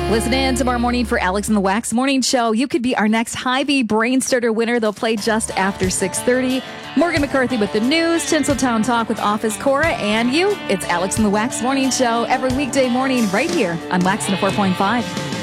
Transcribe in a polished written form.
Listen in tomorrow morning for Alex and the Wax Morning Show. You could be our next Hy-Vee Brain Starter winner. They'll play just after 6:30. Morgan McCarthy with the news, Tinseltown Talk with Office Cora, and you. It's Alex and the Wax Morning Show every weekday morning right here on Wax 104.5.